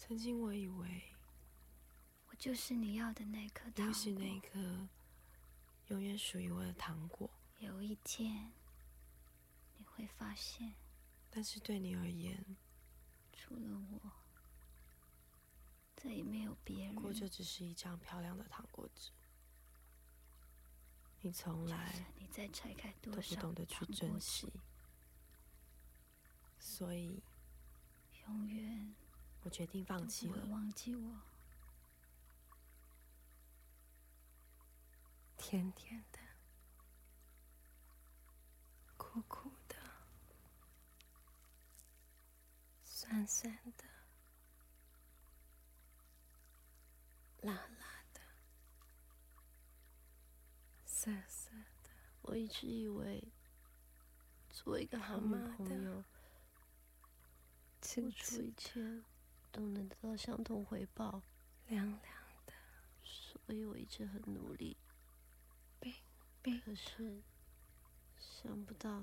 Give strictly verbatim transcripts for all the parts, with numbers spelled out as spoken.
曾经我以为我就是你要的那颗糖果， 你是那一颗永远属于我的糖果。 有一天你会发现， 但是对你而言， 除了我再也没有别人， 不过就只是一张漂亮的糖果纸。你从来你再拆开多都不少懂得去珍惜，所以永远我决定放弃了。 都不会忘记我。 甜甜的，苦苦的，酸酸的，辣辣的，涩涩的。 我一直以为做一个好女朋友，付出一切都能得到相同回报， 凉凉的， 所以我一直很努力。 冰冰， 可是想不到，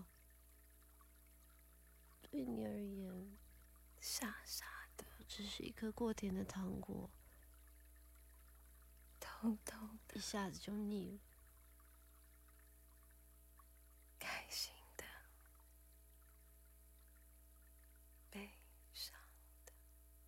对你而言， 傻傻的， 只是一颗过甜的糖果， 偷偷的， 一下子就腻了。